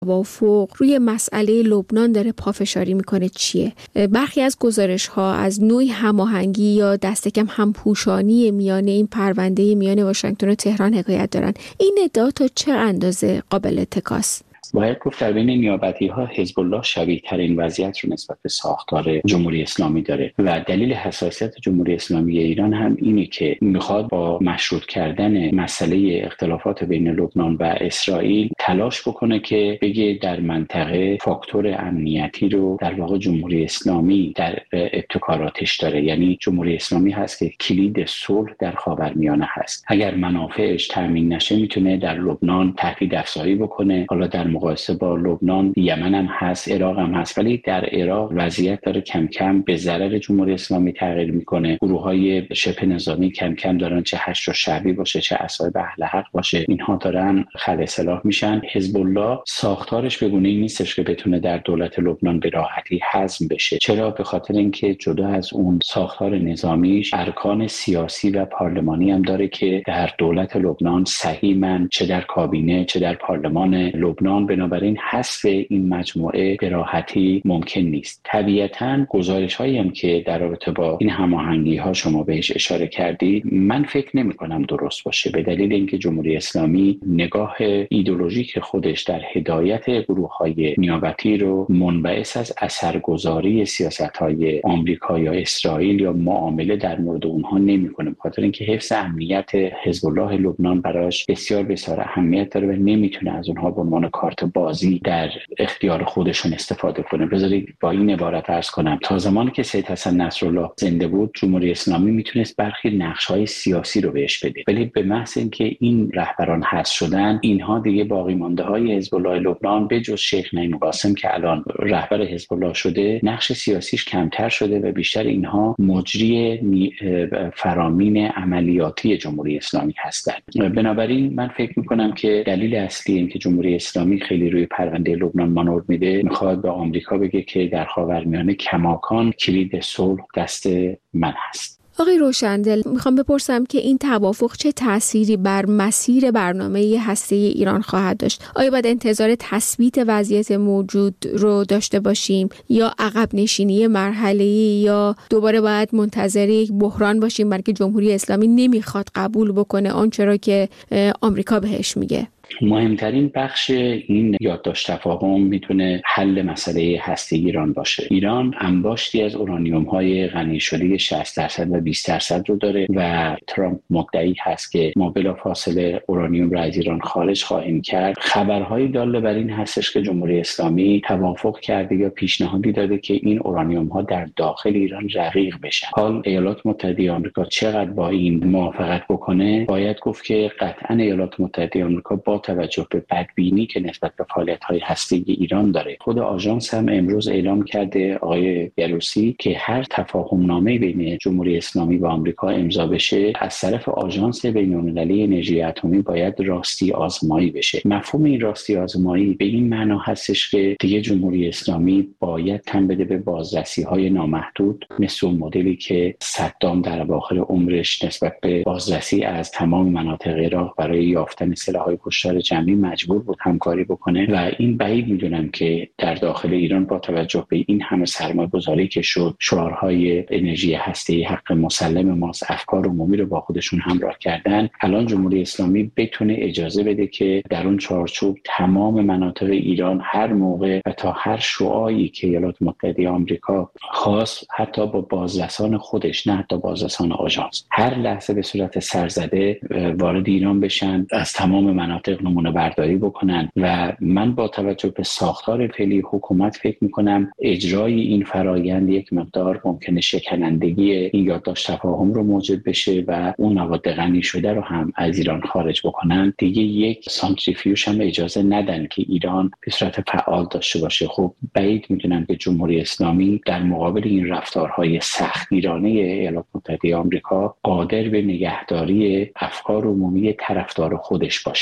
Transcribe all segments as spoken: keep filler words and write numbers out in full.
توافق روی مسئله لبنان داره پافشاری میکنه چیه؟ برخی از گزارش ها از نوعی هماهنگی یا دست کم همپوشانی میان این پرونده میان واشنگتن و تهران حکایت دارن. این ادعا تا چه اندازه قابل اتکاست؟ باید گفت در بین نیابتی‌ها حزب الله شبیه ترین وضعیت رو نسبت به ساختار جمهوری اسلامی داره و دلیل حساسیت جمهوری اسلامی ایران هم اینه که میخواد با مشروط کردن مسئله اختلافات بین لبنان و اسرائیل تلاش بکنه که بگه در منطقه فاکتور امنیتی رو در واقع جمهوری اسلامی در ابتکاراتش داره، یعنی جمهوری اسلامی هست که کلید صلح در خاورمیانه هست. اگر منافعش تامین نشه میتونه در لبنان تهدید افزایی بکنه. حالا در مقایسه با لبنان یمن هم هست، عراق هم هست، ولی در عراق وضعیت داره کم کم به ضرر جمهوری اسلامی تغییر میکنه. گروه‌های شبه نظامی کم کم دارن، چه حشد شعبی باشه چه اصحاب اهل حق باشه، اینها دارن خلع سلاح میشن. حزب الله ساختارش به گونه‌ای نیستش که بتونه در دولت لبنان به راحتی هضم بشه. چرا؟ به خاطر اینکه جدا از اون ساختار نظامیش ارکان سیاسی و پارلمانی هم داره که در دولت لبنان صحیحاً چه در کابینه چه در پارلمان لبنان، بنابراین حذف این مجموعه به راحتی ممکن نیست. طبیعتاً گزارش‌هایی هم که در رابطه با این هماهنگی‌ها شما بهش اشاره کردی من فکر نمی‌کنم درست باشه، به دلیل اینکه جمهوری اسلامی نگاه ایدئولوژیک خودش در هدایت گروه‌های نیابتی رو منبعث از اثرگذاری سیاست‌های آمریکا یا اسرائیل یا معامله در مورد اونها نمی‌کنه، به خاطر اینکه حفظ امنیت حزب الله لبنان براش بسیار بسیار اهمیت داره و نمی‌تونه از اونها به عنوان کارت بازی در اختیار خودشون استفاده کنه. بذارید با این عبارت عرض کنم، تا زمانی که سید حسن نصرالله زنده بود جمهوری اسلامی میتونست برخی نقش‌های سیاسی رو بهش بده، ولی به محض اینکه این رهبران حذف شدن اینها دیگه باقی مانده‌های حزب الله لبنان به جز شیخ نعیم قاسم که الان رهبر حزب الله شده نقش سیاسیش کمتر شده و بیشتر اینها مجری فرامین عملیاتی جمهوری اسلامی هستند. بنابراین من فکر می‌کنم که دلیل اصلی این که جمهوری اسلامی خیلی روی پرونده لبنان مانور میده میخواد به آمریکا بگه که در خاورمیانه کماکان کلید صلح دست من هست. آقای روشندل، میخوام بپرسم که این توافق چه تأثیری بر مسیر برنامه هسته‌ای ایران خواهد داشت؟ آیا باید انتظار تثبیت وضعیت موجود رو داشته باشیم یا عقب نشینی مرحله‌ای، یا دوباره باید منتظر یک بحران باشیم بلکه جمهوری اسلامی نمیخواد قبول بکنه آنچه را که آمریکا بهش میگه؟ مهمترین بخش این یادداشت تفاهم میتونه حل مسئله هسته ایران باشه. ایران انباشتی از اورانیوم‌های غنی شده شصت درصد و بیست درصد رو داره و ترامپ مدعی هست که ما بلافاصله اورانیوم را از ایران خارج خواهیم کرد. خبرهای داله بر این هستش که جمهوری اسلامی توافق کرده یا پیشنهادی داده که این اورانیوم‌ها در داخل ایران رقیق بشن. حال ایالات متحده آمریکا چقدر با این موافقت بکنه؟ باید گفت که قطعاً ایالات متحده آمریکا با توجه به بدبینی که نسبت به فعالیت‌های هسته‌ای ایران داره، خود آژانس هم امروز اعلام کرده آقای گروسی که هر تفاهم‌نامه بین جمهوری اسلامی و آمریکا امضا بشه از طرف آژانس بین‌المللی انرژی اتمی باید راستی آزمایی بشه. مفهوم این راستی آزمایی به این معنا هستش که دیگه جمهوری اسلامی باید تن بده به بازرسی‌های نامحدود، مثل مدلی که صدام در اواخر عمرش نسبت به بازرسی از تمام مناطق عراق برای یافتن سلاح‌های کشتار جمعی مجبور بود همکاری بکنه و این بعید میدونم که در داخل ایران با توجه به این همه سرمایه‌گذاری که شد، شعارهای انرژی هسته‌ای حق مسلم ماست، افکار عمومی رو با خودشون همراه کردن، الان جمهوری اسلامی بتونه اجازه بده که در اون چارچوب تمام مناطق ایران هر موقع و تا هر شعاعی که ایالات متحده آمریکا خواست، حتی با بازرسان خودش، نه حتی بازرسان آژانس، هر لحظه به صورت سرزده وارد ایران بشن، از تمام مناطق نمونه برداری بکنن. و من با توجه به ساختار فعلی حکومت فکر میکنم اجرای این فرایند یک مقدار ممکنه شکنندگی این یادداشت تفاهم رو موجب بشه و اون مواد غنی شده رو هم از ایران خارج بکنن. دیگه یک سانتریفیوژ هم اجازه ندن که ایران به صورت فعال داشته باشه. خب بعید میدونم که جمهوری اسلامی در مقابل این رفتارهای سختگیرانه ایالات متحده آمریکا قادر به نگهداری افکار عمومی طرفدار خودش باشه.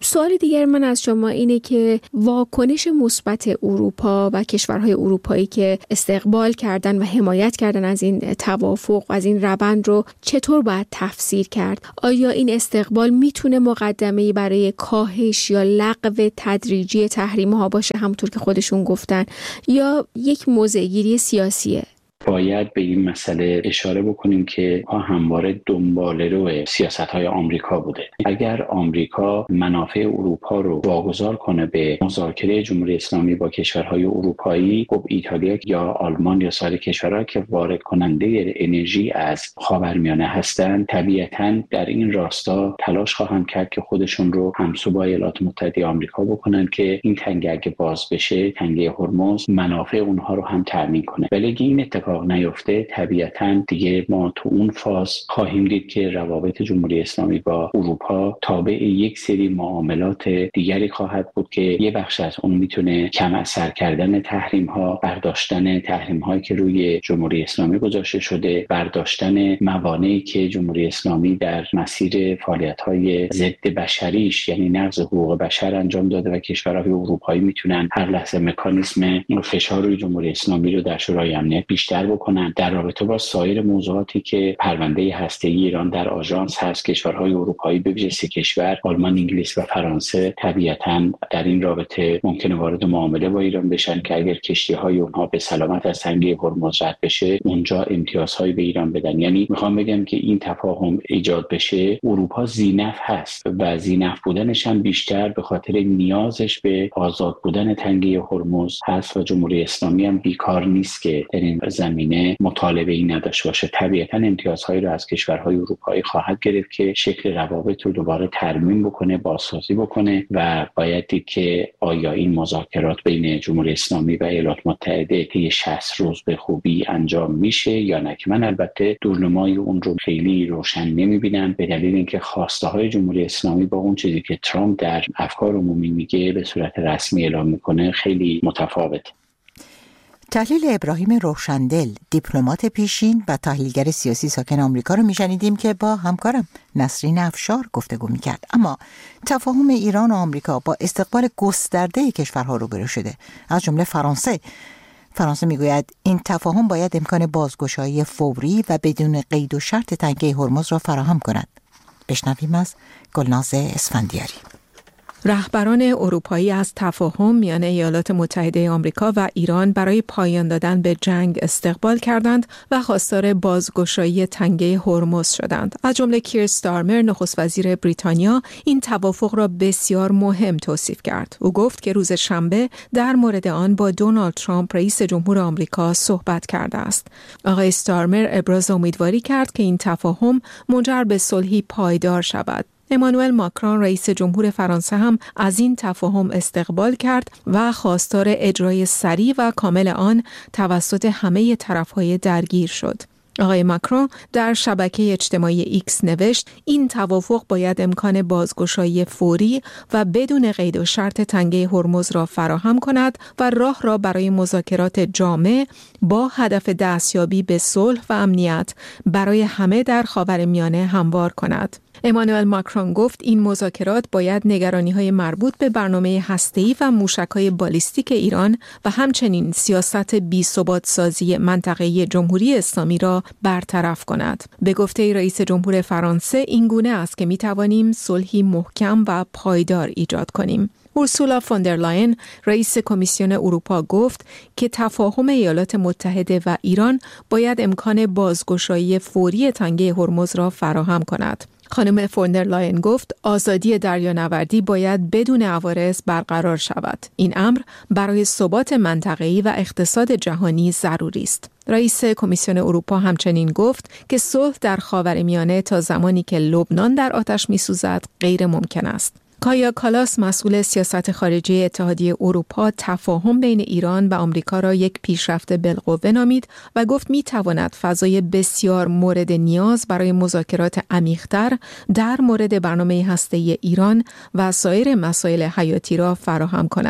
سوال دیگر من از شما اینه که واکنش مثبت اروپا و کشورهای اروپایی که استقبال کردن و حمایت کردن از این توافق و از این روند رو چطور باید تفسیر کرد؟ آیا این استقبال میتونه مقدمه‌ای برای کاهش یا لغو تدریجی تحریم‌ها باشه همونطور که خودشون گفتن، یا یک موضع‌گیری سیاسیه؟ باید به این مسئله اشاره بکنیم که ها همواره دنباله‌رو سیاست‌های آمریکا بوده. اگر آمریکا منافع اروپا رو واگذار کنه به مذاکره جمهوری اسلامی با کشورهای اروپایی، خب ایتالیا یا آلمان یا سایر کشورها که وارد کننده انرژی از خاورمیانه هستند، طبیعتاً در این راستا تلاش خواهند کرد که خودشون رو همسو با ایالات متحده آمریکا بکنن که این تنگه اگه باز بشه، تنگه هرمز، منافع اونها رو هم تامین کنه. ولی این اتفاق نیفته، طبیعتاً دیگه ما تو اون فاز خواهیم دید که روابط جمهوری اسلامی با اروپا تابع یک سری معاملات دیگری خواهد بود که یه بخش از اون میتونه کم اثر کردن تحریم ها، برداشتن تحریم هایی که روی جمهوری اسلامی گذاشته شده، برداشتن موانعی که جمهوری اسلامی در مسیر فعالیت های ضد بشریش یعنی نقض حقوق بشر انجام داده و کشورهای اروپایی میتونن هر لحظه مکانیزم فشار روی جمهوری اسلامی رو در شورای امنیت بیشتر بکنن. در رابطه با سایر موضوعاتی که پرونده هسته‌ای ایران در آژانس هست، کشورهای اروپایی به ویژه سه کشور آلمان، انگلیس و فرانسه طبیعتاً در این رابطه ممکنه وارد معامله با ایران بشن که اگر کشتی‌های اونها به سلامت از تنگه هرمز رد بشه، اونجا امتیازهای به ایران بدن. یعنی میخوام بگم که این تفاهم ایجاد بشه، اروپا ذی‌نفع هست و ذی‌نفع بودنش هم بیشتر به خاطر نیازش به آزاد بودن تنگه هرمز هست و جمهوری اسلامی هم بیکار نیست که در این زمینه مطالبه‌ای نداشته باشه. طبیعتاً امتیازهایی رو از کشورهای اروپایی خواهد گرفت که شکل روابط رو دوباره ترمیم بکنه، بازسازی بکنه و باید دید که آیا این مذاکرات بین جمهوری اسلامی و ایالات متحده طی شصت روز به خوبی انجام میشه یا نه، که من البته دورنمای اون رو خیلی روشن نمیبینم به دلیل اینکه خواسته های جمهوری اسلامی با اون چیزی که ترامپ در افکار عمومی میگه به صورت رسمی اعلام میکنه خیلی متفاوته. تحلیل ابراهیم روشندل، دیپلمات پیشین و تحلیلگر سیاسی ساکن آمریکا رو میشنیدیم که با همکارم نسرین افشار گفتگو میکرد. اما تفاهم ایران و آمریکا با استقبال گسترده کشورها روبرو شده، از جمله فرانسه. فرانسه میگوید این تفاهم باید امکان بازگشایی فوری و بدون قید و شرط تنگه هرمز را فراهم کند. بشنویم از گلناز اسفندیاری. رهبران اروپایی از تفاهم میان ایالات متحده آمریکا و ایران برای پایان دادن به جنگ استقبال کردند و خواستار بازگشایی تنگه هرمز شدند. از جمله کیر استارمر، نخست وزیر بریتانیا، این توافق را بسیار مهم توصیف کرد. او گفت که روز شنبه در مورد آن با دونالد ترامپ رئیس جمهور آمریکا صحبت کرده است. آقای استارمر ابراز امیدواری کرد که این تفاهم منجر به صلحی پایدار شود. امانوئل ماکرون رئیس جمهور فرانسه هم از این تفاهم استقبال کرد و خواستار اجرای سریع و کامل آن توسط همه طرف‌های درگیر شد. آقای ماکرون در شبکه اجتماعی ایکس نوشت این توافق باید امکان بازگشایی فوری و بدون قید و شرط تنگه هرمز را فراهم کند و راه را برای مذاکرات جامع با هدف دستیابی به صلح و امنیت برای همه در خاورمیانه هموار کند. امانوئل ماکرون گفت این مذاکرات باید نگرانی‌های مربوط به برنامه هسته‌ای و موشک‌های بالیستیک ایران و همچنین سیاست بی‌ثبات سازی منطقه‌ای جمهوری اسلامی را برطرف کند. به گفته رئیس جمهور فرانسه این گونه است که می‌توانیم صلحی محکم و پایدار ایجاد کنیم. اورسولا فوندرلاین رئیس کمیسیون اروپا گفت که تفاهم ایالات متحده و ایران باید امکان بازگشایی فوری تنگه هرمز را فراهم کند. خانم فوندرلاین گفت آزادی دریانوردی باید بدون عوارض برقرار شود. این امر برای ثبات منطقه‌ای و اقتصاد جهانی ضروری است. رئیس کمیسیون اروپا همچنین گفت که صلح در خاورمیانه تا زمانی که لبنان در آتش می‌سوزد غیر ممکن است. کایا کالاس مسئول سیاست خارجی اتحادیه اروپا تفاهم بین ایران و آمریکا را یک پیشرفت بالقوه نامید و گفت می‌تواند فضای بسیار مورد نیاز برای مذاکرات عمیق‌تر در مورد برنامه هسته‌ای ایران و سایر مسائل حیاتی را فراهم کند.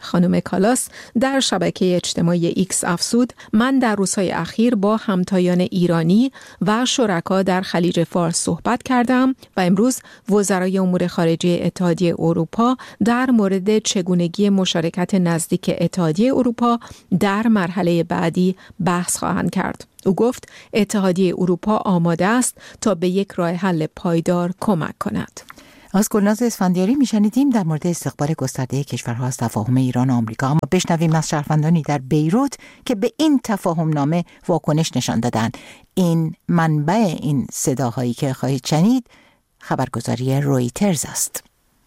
خانم کالاس در شبکه اجتماعی ایکس افزود: من در روزهای اخیر با همتایان ایرانی و شرکا در خلیج فارس صحبت کردم و امروز وزرای امور خارجه اتحادیه اروپا در مورد چگونگی مشارکت نزدیک اتحادیه اروپا در مرحله بعدی بحث خواهند کرد. او گفت اتحادیه اروپا آماده است تا به یک راه حل پایدار کمک کند. از گلناز اسفندیاری میشنیدیم در مورد استقبال گسترده کشورها از تفاهم ایران و آمریکا، اما بشنویم از شهروندانی در بیروت که به این تفاهم نامه واکنش نشان دادند. این منبع این صداهایی که خواهید شنید خبرگزاری رویترز است.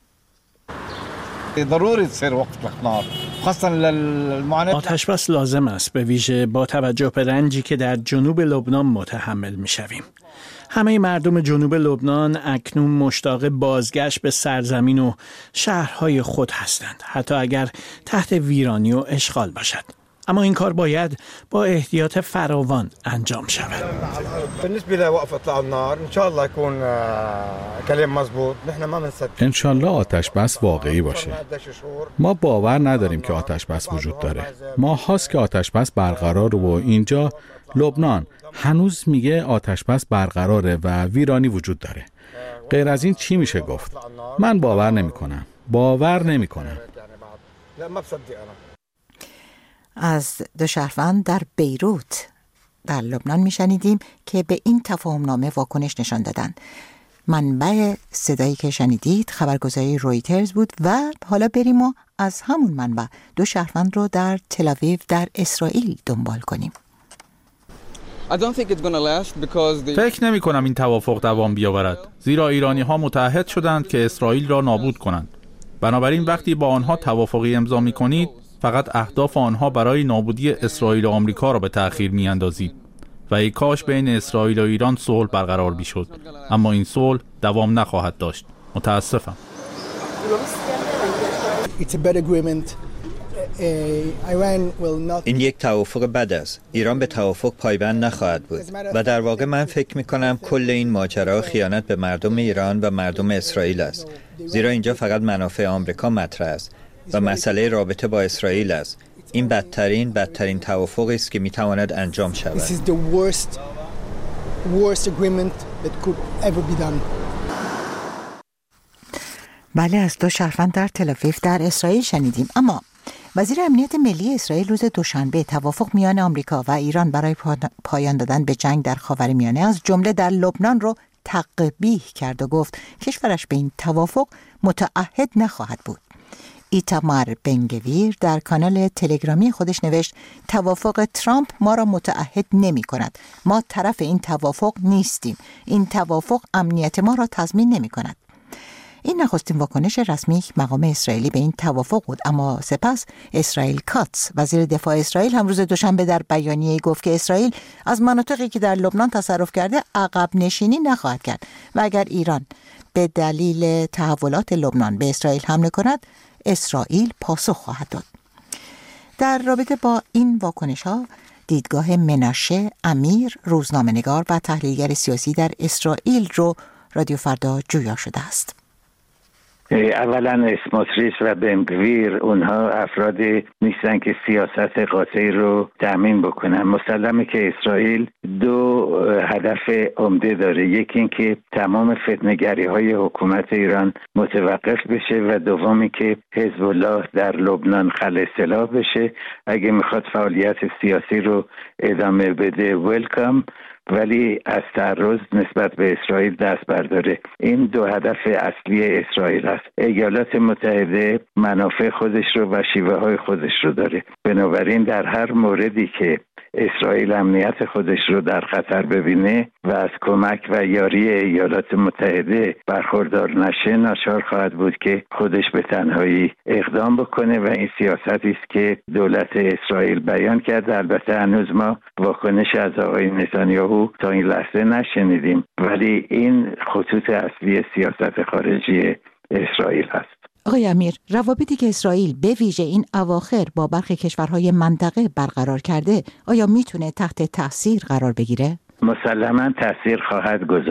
ضروری تصير وقف النار خاصه للمعاناه. آتش بس لازم است، به ویژه با توجه به رنجی که در جنوب لبنان متحمل میشویم. همه مردم جنوب لبنان اکنون مشتاق بازگشت به سرزمین و شهرهای خود هستند، حتی اگر تحت ویرانی و اشغال باشد. اما این کار باید با احتیاط فراوان انجام شود. بالنسبه لوقف اطلاق النار ان شاء الله يكون كلام مضبوط. نحن ما بنصدق ان شاء الله آتش بس واقعی باشه. ما باور نداریم که آتش بس وجود داره. ما هاست که آتش بس برقرار و اینجا لبنان هنوز میگه آتش بس برقراره و ویرانی وجود داره. غیر از این چی میشه گفت؟ من باور نمی کنم. باور نمی کنم. از دو شهروند در بیروت در لبنان میشنیدیم که به این تفاهم نامه واکنش نشان دادند. منبع صدایی که شنیدید خبرگزاری رویترز بود و حالا بریم و از همون منبع دو شهروند رو در تل آویو در اسرائیل دنبال کنیم. فکر نمی کنم این توافق دوام بیاورد، زیرا ایرانی ها متعهد شدند که اسرائیل را نابود کنند. بنابراین وقتی با آنها توافقی امضا می کنید فقط اهداف آنها برای نابودی اسرائیل و آمریکا را به تأخیر می اندازید و ای کاش بین اسرائیل و ایران صلح برقرار می شد، اما این صلح دوام نخواهد داشت. متاسفم. این یک توافق بد است. ایران به توافق پایبند نخواهد بود و در واقع من فکر می کنم کل این ماجرا خیانت به مردم ایران و مردم اسرائیل است، زیرا اینجا فقط منافع آمریکا مطرح است و مسئله رابطه با اسرائیل است. این بدترین بدترین توافقی است که می تواند انجام شود. بله، از دو شهروند در تل آویو در اسرائیل شنیدیم. اما وزیر امنیت ملی اسرائیل روز دوشنبه توافق میان آمریکا و ایران برای پایان دادن به جنگ در خاورمیانه از جمله در لبنان رو تقبیح کرد و گفت کشورش به این توافق متعهد نخواهد بود. ایتامار بن-گویر در کانال تلگرامی خودش نوشت توافق ترامپ ما را متعهد نمی کند. ما طرف این توافق نیستیم. این توافق امنیت ما را تضمین نمی کند. این نخستین واکنش رسمی مقام اسرائیلی به این توافق بود، اما سپس اسرائیل کاتس وزیر دفاع اسرائیل هم روز دوشنبه در بیانیه‌ای گفت که اسرائیل از مناطقی که در لبنان تصرف کرده عقب نشینی نخواهد کرد و اگر ایران به دلیل تحولات لبنان به اسرائیل حمله کند اسرائیل پاسخ خواهد داد. در رابطه با این واکنش‌ها دیدگاه مناشه امیر، روزنامه‌نگار و تحلیلگر سیاسی در اسرائیل رو رادیو فردا جویا شده است. اولا اسموتریچ و بن-گویر اونها افرادی نیستن که سیاست قاطعی رو تأمین بکنن. مسلمه که اسرائیل دو هدف عمده داره، یکی این که تمام فتنه‌گری های حکومت ایران متوقف بشه و دومی که حزب الله در لبنان خلع سلاح بشه. اگه میخواد فعالیت سیاسی رو ادامه بده ویلکام، ولی از تعرض نسبت به اسرائیل دست برداره. این دو هدف اصلی اسرائیل است. ایالات متحده منافع خودش رو و شیوه های خودش رو داره، بنابراین در هر موردی که اسرائیل امنیت خودش رو در خطر ببینه و از کمک و یاری ایالات متحده برخوردار نشه ناچار خواهد بود که خودش به تنهایی اقدام بکنه و این سیاستی است که دولت اسرائیل بیان کرده. البته هنوز ما واکنش از آقای نتانیاهو تا این لحظه نشنیدیم، ولی این خطوط اصلی سیاست خارجی اسرائیل هست. آقای امیر، روابطی که اسرائیل به ویژه این اواخر با برخی کشورهای منطقه برقرار کرده آیا میتونه تحت تأثیر قرار بگیره؟ مسلماً تأثیر خواهد گذاشت.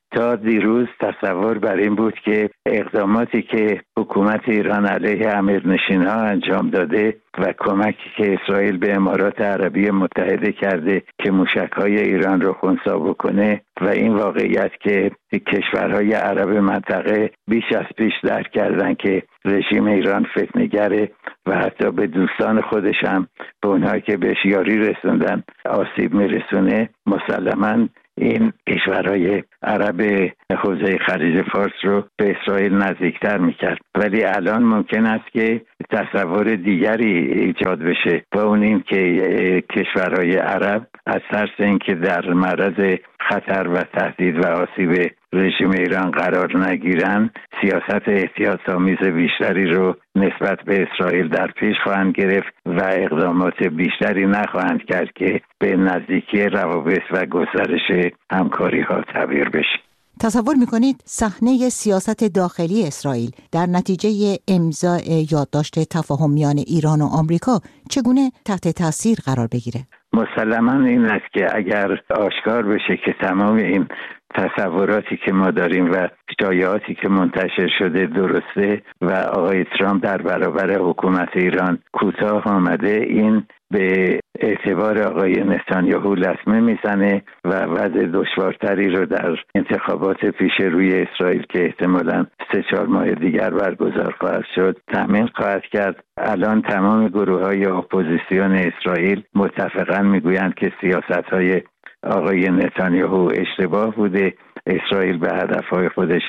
تا دیروز تصور بر این بود که اقداماتی که حکومت ایران علیه امیرنشین‌ها انجام داده و کمکی که اسرائیل به امارات عربی متحده کرده که موشک‌های ایران رو خنثی بکنه و این واقعیت که کشورهای عرب منطقه بیش از پیش درک کردن که رژیم ایران فتنه‌گره و حتی به دوستان خودش هم به اونها که بهش یاری رسوندن آسیب میرسونه، مسلماً این کشورهای عرب حوزه خلیج فارس رو به اسرائیل نزدیکتر میکرد. ولی الان ممکن است که تصور دیگری ایجاد بشه و اون این که کشورهای عرب از ترس اینکه در معرض خطر و تهدید و آسیب رژیم ایران قرار نگیرن، سیاست احتیاط‌آمیز بیشتری رو نسبت به اسرائیل در پیش خواهند گرفت و اقدامات بیشتری نخواهند کرد که به نزدیکی روابط و گسترش همکاری ها تبدیل بشه. تصور میکنید صحنه سیاست داخلی اسرائیل در نتیجه امضای یادداشت تفاهم میان ایران و آمریکا چگونه تحت تاثیر قرار بگیره؟ مسلماً این است که اگر آشکار بشه که تمام این تصوراتی که ما داریم و شایعاتی که منتشر شده درسته و آقای ترامپ در برابر حکومت ایران کوتاه آمده، این به اعتبار آقای نتانیاهو لطمه میزنه و وضع دشوارتری رو در انتخابات پیش روی اسرائیل که احتمالاً سه چهار ماه دیگر برگزار خواهد شد تأمین خواهد کرد. الان تمام گروه‌های اپوزیسیون اسرائیل متفقاً میگویند که سیاست‌های آقای نتانیاهو اشتباه بوده، اسرائیل به هدفهای خودش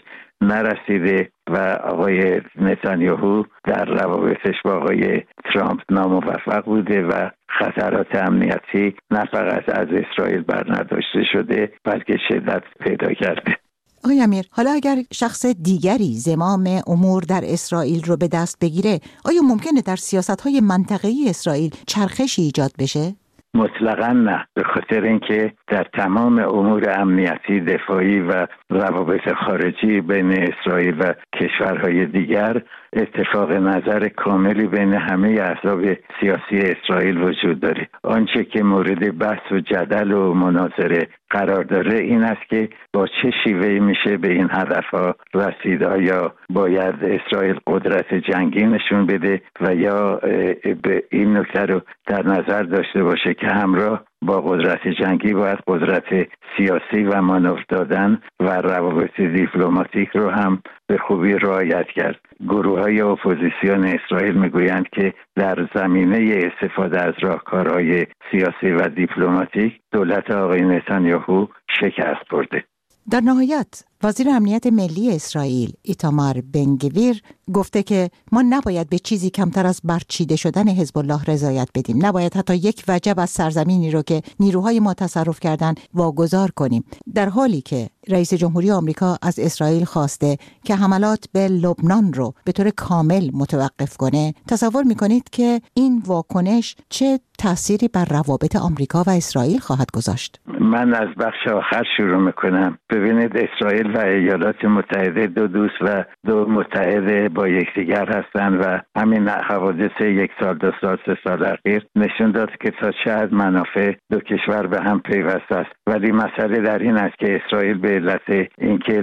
نرسیده و آقای نتانیاهو در روابطش با آقای ترامپ ناموفق بوده و خطرات امنیتی نه فقط از اسرائیل برنداشته شده بلکه شدت پیدا کرده. آقای امیر، حالا اگر شخص دیگری زمام امور در اسرائیل رو به دست بگیره، آیا ممکنه در سیاست‌های منطقه‌ای اسرائیل چرخشی ایجاد بشه؟ مطلقاً نه، به خاطر اینکه در تمام امور امنیتی، دفاعی و روابط خارجی بین اسرائیل و کشورهای دیگر اتفاق نظر کاملی بین همه احزاب سیاسی اسرائیل وجود داره. آنچه که مورد بحث و جدل و مناظره قرار داره این است که با چه شیوهی میشه به این هدفها رسید. آیا باید اسرائیل قدرت جنگی نشون بده و یا به این نکته رو در نظر داشته باشه که همراه با قدرت جنگی باید قدرت سیاسی و مانور دادن و روابط دیپلماتیک رو هم به خوبی رعایت کرد. گروه‌های اپوزیسیون اسرائیل میگویند که در زمینه استفاده از راهکارهای سیاسی و دیپلماتیک دولت آقای نتانیاهو شکست خورده. در نهایت وزیر امنیت ملی اسرائیل ایتامار بن گویر گفته که ما نباید به چیزی کمتر از برچیده شدن حزب الله رضایت بدیم. نباید حتی یک وجب از سرزمینی رو که نیروهای ما تصرف کردن واگذار کنیم. در حالی که رئیس جمهوری آمریکا از اسرائیل خواسته که حملات به لبنان رو به طور کامل متوقف کنه، تصور میکنید که این واکنش چه تأثیری بر روابط آمریکا و اسرائیل خواهد گذاشت؟ من از بخش آخر شروع میکنم. ببینید، اسرائیل و ایالات متحده دو دوست و دو متحد با یکدیگر هستند و همین حوادث یک سال دو سال سه سال اخیر نشون داد که تا چه حد منافع دو کشور به هم پیوسته است. ولی مسئله در این است که اسرائیل به علت اینکه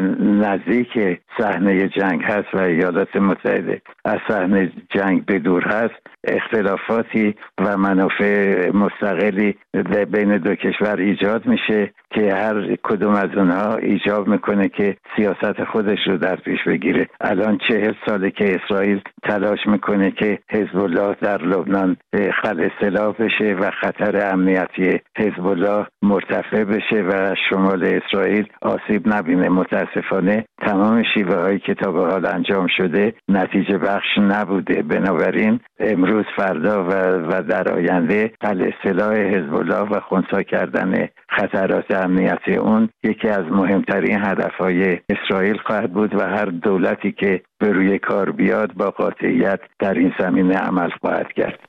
نزدیک صحنه جنگ هست و ایالات متحده از صحنه جنگ به دور هست، اختلافاتی و منافع مستقلی بین دو کشور ایجاد میشه که هر کدوم از اونها ایجاب میکنه که سیاست خودش رو در پیش بگیره. الان چهل ساله که اسرائیل تلاش میکنه که حزب الله در لبنان خلع سلاح بشه و خطر امنیتی حزب الله مرتفع بشه و شمال اسرائیل آسیب نبینه. متاسفانه تمام شیوه هایی که تا به حال انجام شده نتیجه بخش نبوده. بنابراین امروز، فردا و, و در آینده خلع سلاح حزب الله و خنثی کردن خطرات امنیتی اون یکی از مهمترین هدفهای اسرائیل خواهد بود و هر دولتی که به روی کار بیاد با قاطعیت در این زمینه عمل خواهد کرد.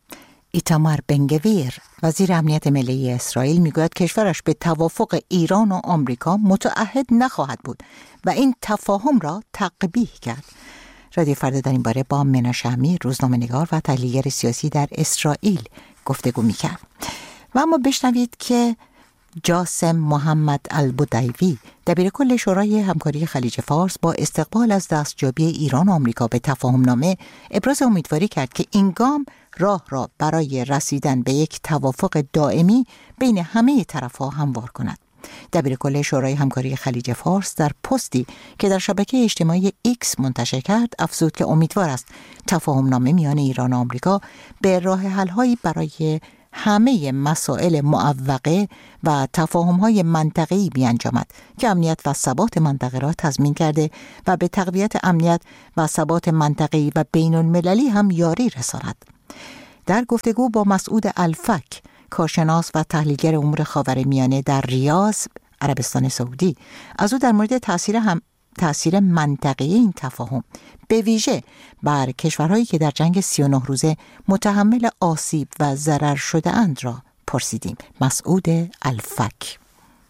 ایتامار بن گویر، وزیر امنیت ملی اسرائیل، میگوید کشورش به توافق ایران و آمریکا متعهد نخواهد بود و این تفاهم را تقبیح کرد. رادیو فردا در این باره با منى شهمی، روزنامه‌نگار و تحلیلگر سیاسی در اسرائیل گفتگو می‌کرد. و اما بشنوید که جاسم محمد البدیوی دبیرکل شورای همکاری خلیج فارس با استقبال از دستیابی ایران و آمریکا به تفاهمنامه ابراز امیدواری کرد که این گام راه را برای رسیدن به یک توافق دائمی بین همه طرف‌ها هموار کند. دبیرکل شورای همکاری خلیج فارس در پستی که در شبکه اجتماعی ایکس منتشر کرد افزود که امیدوار است تفاهمنامه میان ایران و آمریکا به راه حل‌هایی برای همه مسائل معوقه و تفاهم‌های منطقه‌ای بیانجامد که امنیت و ثبات منطقه را تضمین کرده و به تقویت امنیت و ثبات منطقه‌ای و بین‌المللی هم یاری رساند. در گفتگو با مسعود الفک، کارشناس و تحلیلگر امور خاورمیانه در ریاض، عربستان سعودی، از او در مورد تأثیر هم تأثیر منطقه‌ای این تفاهم به ویژه بر کشورهایی که در جنگ سی و نه روزه متحمل آسیب و ضرر شده اند را پرسیدیم. مسعود الفک: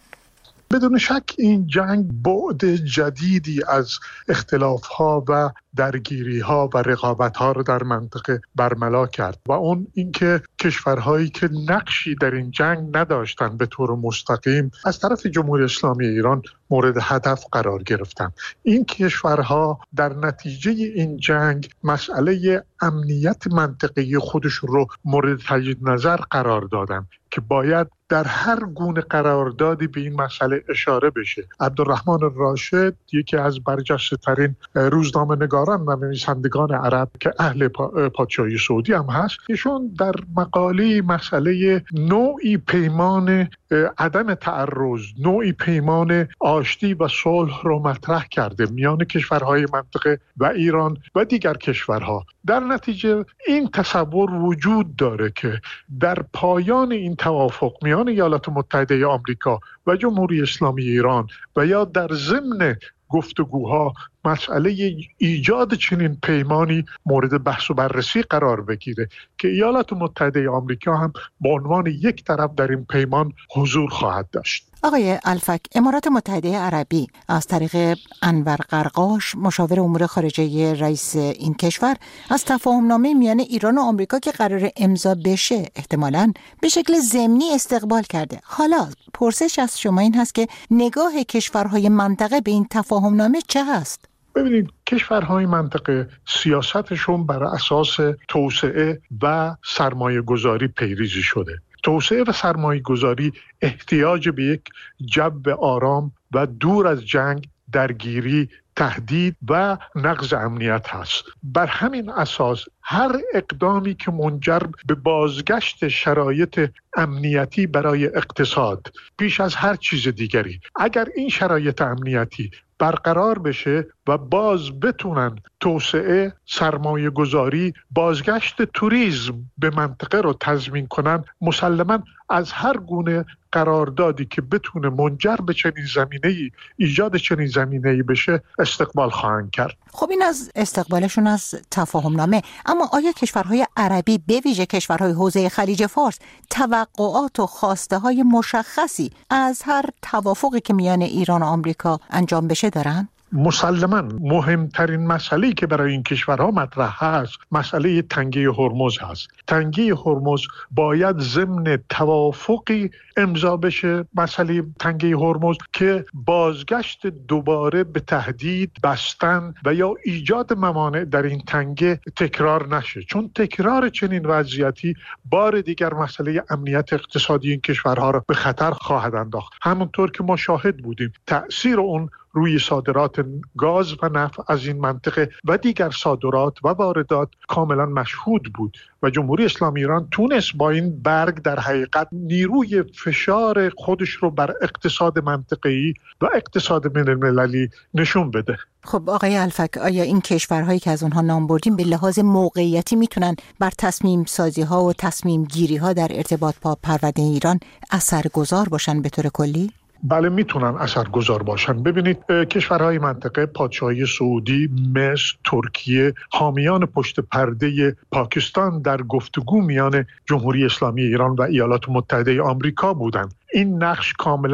بدون شک این جنگ بعد جدیدی از اختلاف‌ها و درگیری‌ها و رقابت‌ها رو در منطقه برملا کرد و اون اینکه کشورهایی که نقشی در این جنگ نداشتند به طور مستقیم از طرف جمهوری اسلامی ایران مورد هدف قرار گرفتند. این کشورها در نتیجه این جنگ مسئله امنیت منطقه‌ای خودشون رو مورد تجدید نظر قرار دادن که باید در هر گونه قراردادی به این مسئله اشاره بشه. عبدالرحمن راشد، یکی از برجسته‌ترین روزنامه‌نگاران و نویسندگان عرب که اهل پادشاهی سعودی هم هست، ایشون در مقاله مسئله نوعی پیمان عدم تعرض، نوعی پیمان آشتی و صلح رو مطرح کرده میان کشورهای منطقه و ایران و دیگر کشورها. در نتیجه این تصور وجود داره که در پایان این توافق میان ایالات متحده آمریکا و جمهوری اسلامی ایران و یا در ضمن گفتگوها مسئله ایجاد چنین پیمانی مورد بحث و بررسی قرار بگیره که ایالات متحده آمریکا هم به عنوان یک طرف در این پیمان حضور خواهد داشت. آقای الفک، امارات متحده عربی از طریق انور قرقاش، مشاور امور خارجه رئیس این کشور، از تفاهمنامه میان ایران و آمریکا که قرار امضا بشه احتمالاً به شکل ضمنی استقبال کرده. حالا پرسش از شما این هست که نگاه کشورهای منطقه به این تفاهمنامه چه هست؟ ببینید، کشورهای منطقه سیاستشون بر اساس توسعه و سرمایه گذاری پیریزی شده. توسعه و سرمایه گذاری احتیاج به یک جو آرام و دور از جنگ، درگیری، تهدید و نقض امنیت هست. بر همین اساس هر اقدامی که منجر به بازگشت شرایط امنیتی برای اقتصاد پیش از هر چیز دیگری، اگر این شرایط امنیتی برقرار بشه و باز بتونن توسعه، سرمایه گذاری، بازگشت توریسم به منطقه رو تضمین کنن، مسلماً از هر گونه قراردادی که بتونه منجر به چنین زمینه‌ای، ایجاد چنین زمینه‌ای بشه، استقبال خواهند کرد. خب این از استقبالشون از تفاهمنامه، اما آیا کشورهای عربی به ویژه کشورهای حوزه خلیج فارس توقعات و خواسته های مشخصی از هر توافقی که میان ایران و آمریکا انجام بشه دارن؟ مسلماً مهمترین مسئله‌ای که برای این کشورها مطرح هست مسئله تنگه هرمز هست. تنگه هرمز باید ضمن توافقی امضا بشه، مسئله تنگه هرمز، که بازگشت دوباره به تهدید، بستن و یا ایجاد موانع در این تنگه تکرار نشه، چون تکرار چنین وضعیتی بار دیگر مسئله امنیت اقتصادی این کشورها را به خطر خواهد انداخت. همونطور که ما شاهد بودیم تأثیر اون روی صادرات گاز و نفت از این منطقه و دیگر صادرات و واردات کاملا مشهود بود و جمهوری اسلامی ایران تونست با این برگ در حقیقت نیروی فشار خودش رو بر اقتصاد منطقه‌ای و اقتصاد بین‌المللی نشون بده. خب آقای الفک، آیا این کشورهایی که از اونها نام بردیم به لحاظ موقعیتی میتونن بر تصمیم سازی ها و تصمیم گیری ها در ارتباط با پرونده ایران اثرگذار باشن به طور کلی؟ بله، میتونن اثرگذار باشن. ببینید، کشورهای منطقه، پادشاهی سعودی، مصر، ترکیه، حامیان پشت پرده پاکستان در گفتگو میان جمهوری اسلامی ایران و ایالات متحده آمریکا بودند. این نقش کاملا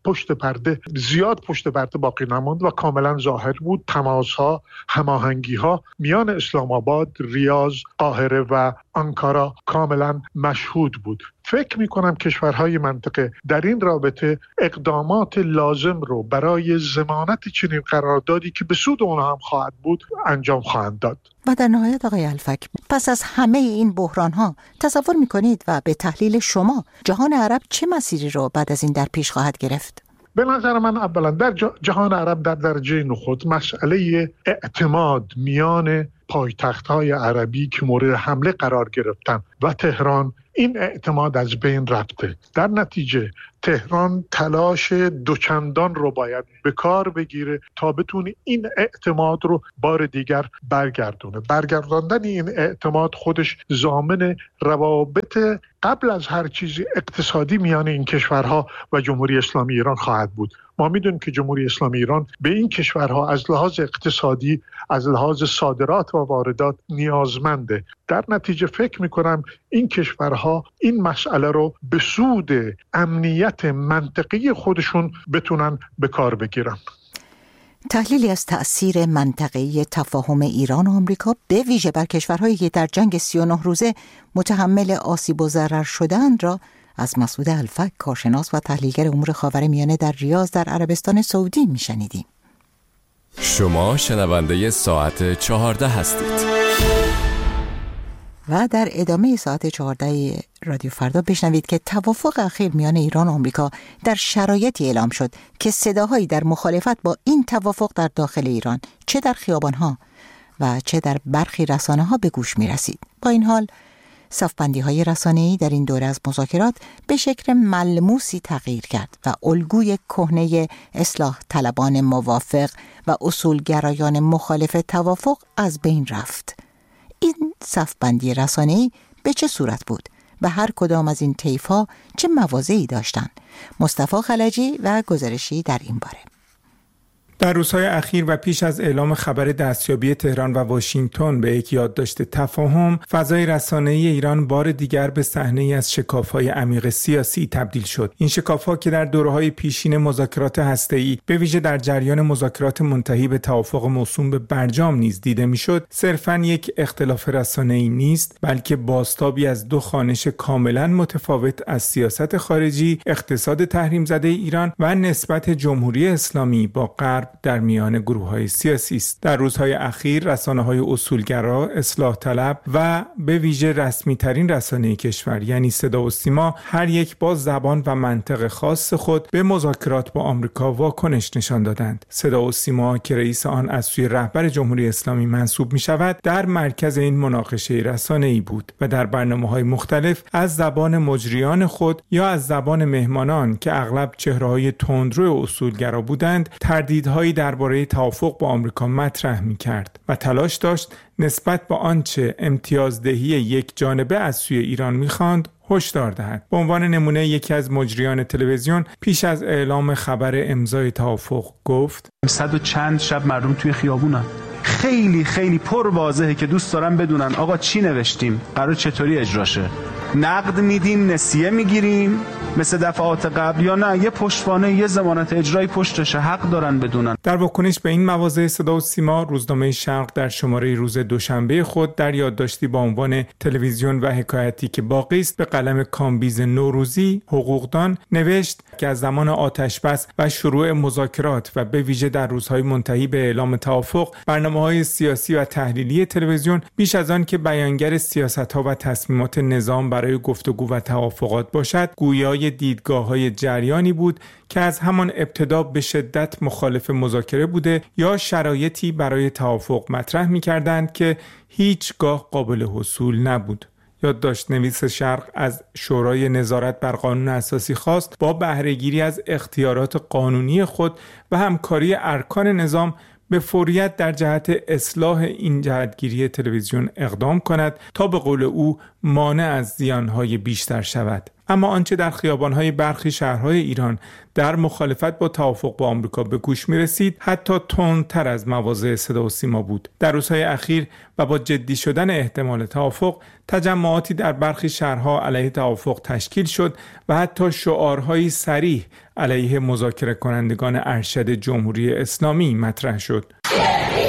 پشت پرده زیاد پشت پرده باقی نماند و کاملا ظاهر بود. تماس‌ها، هماهنگی‌ها میان اسلام آباد، ریاض، قاهره و آنکارا کاملا مشهود بود. فکر می‌کنم کشورهای منطقه در این رابطه اقدامات لازم رو برای ضمانت چنین قراردادی که به سود اونها هم خواهد بود انجام خواهند داد. و در نهایت آقای الفک، پس از همه این بحران‌ها تصور می‌کنید و به تحلیل شما جهان عرب چه مسیری رو بعد از این در پیش خواهد گرفت؟ به نظر من اولا در جهان عرب در درجه نخست مسئله اعتماد میان پایتخت‌های عربی که مورد حمله قرار گرفتن و تهران، این اعتماد از بین رفته. در نتیجه تهران تلاش دوچندان رو باید به کار بگیره تا بتونه این اعتماد رو بار دیگر برگردونه. برگرداندن این اعتماد خودش ضامن روابط قبل از هر چیزی اقتصادی میان این کشورها و جمهوری اسلامی ایران خواهد بود. ما میدونیم که جمهوری اسلامی ایران به این کشورها از لحاظ اقتصادی، از لحاظ صادرات و واردات نیازمنده. در نتیجه فکر میکنم این کشورها این مسئله رو به سود امنیت منطقی خودشون بتونن به کار بگیرن. تحلیلی از تأثیر منطقه‌ای تفاهم ایران و آمریکا به ویژه بر کشورهایی که در جنگ سی و نه روزه متحمل آسیب و ضرر شدند را از مسعود الفک، کارشناس و تحلیلگر امور خاورمیانه در ریاض در عربستان سعودی میشنیدیم. شما شنونده ساعت چهارده هستید. و در ادامه ساعت چهارده رادیو فردا بشنوید که توافق اخیر میان ایران و آمریکا در شرایطی اعلام شد که صداهایی در مخالفت با این توافق در داخل ایران چه در خیابانها و چه در برخی رسانه‌ها به گوش میرسید. با این حال صفبندی‌های رسانه‌ای در این دوره از مذاکرات به شکل ملموسی تغییر کرد و الگوی کهنه اصلاح طلبان موافق و اصولگرایان مخالف توافق از بین رفت. این صفبندی رسانه‌ای به چه صورت بود و هر کدام از این طیف‌ها چه مواضعی داشتند؟ مصطفی خلجی و گزارشی در این باره. در روزهای اخیر و پیش از اعلام خبر دستیابی تهران و واشنگتن به یک یادداشت تفاهم، فضای رسانه‌ای ایران بار دیگر به صحنه‌ای از شکاف‌های عمیق سیاسی تبدیل شد. این شکاف‌ها که در دوره‌های پیشین مذاکرات هسته‌ای، به ویژه در جریان مذاکرات منتهی به توافق موسوم به برجام نیز دیده می‌شد، صرفاً یک اختلاف رسانه‌ای نیست، بلکه بازتابی از دو خوانش کاملاً متفاوت از سیاست خارجی، اقتصاد تحریم زده ایران و نسبت جمهوری اسلامی با غرب در میان گروه‌های سیاسی است. در روزهای اخیر رسانه‌های اصولگرا، اصلاح طلب و به ویژه رسمی‌ترین رسانه کشور یعنی صدا و سیما هر یک با زبان و منطق خاص خود به مذاکرات با آمریکا واکنش نشان دادند. صدا و سیما که رئیس آن از سوی رهبر جمهوری اسلامی منصوب می‌شود، در مرکز این مناقشه رسانه‌ای بود و در برنامه‌های مختلف از زبان مجریان خود یا از زبان مهمانان که اغلب چهره‌های تندرو اصولگرا بودند، تردیدهای درباره توافق با آمریکا مطرح می‌کرد و تلاش داشت نسبت به آنچه امتیازدهی یک جانبه از سوی ایران می‌خواند هشدار دهد. به عنوان نمونه یکی از مجریان تلویزیون پیش از اعلام خبر امضای توافق گفت: صد و چند شب مردم توی خیابونن، خیلی خیلی پر واضحه که دوست دارن بدونن آقا چی نوشتیم، قرار چطوری اجرا شه، نقد میدیم، نسیه میگیریم مثل دفعات قبل یا نه یه پشتوانه، یه ضمانت اجرایی پشتشه، حق دارن بدونن. در واکنش به این مواضع صدا و سیما، روزنامه شرق در شماره روز دوشنبه خود در یادداشتی با عنوان تلویزیون و حکایتی که باقی است به قلم کامبیز نوروزی حقوقدان نوشت که از زمان آتش‌بس و شروع مذاکرات و به ویژه در روزهای منتهی به اعلام توافق، برنامه‌های سیاسی و تحلیلی تلویزیون بیش از آن که بیانگر سیاست‌ها و تصمیمات نظام برای گفتگو و توافقات باشد، گویای دیدگاه‌های جریانی بود که از همان ابتدا به شدت مخالف مذاکره بوده یا شرایطی برای توافق مطرح می‌کردند که هیچگاه قابل حصول نبود. یادداشت نویس شرق از شورای نظارت بر قانون اساسی خواست با بهره‌گیری از اختیارات قانونی خود و همکاری ارکان نظام به فوریت در جهت اصلاح این جهتگیری تلویزیون اقدام کند تا به قول او مانع از زیانهای بیشتر شود. اما آنچه در خیابان‌های برخی شهرهای ایران در مخالفت با توافق با آمریکا به گوش می‌رسید حتی تندتر از مواضع صدا و سیما بود. در روزهای اخیر و با جدی شدن احتمال توافق، تجمعاتی در برخی شهرها علیه توافق تشکیل شد و حتی شعارهایی صریح علیه مذاکره کنندگان ارشد جمهوری اسلامی مطرح شد.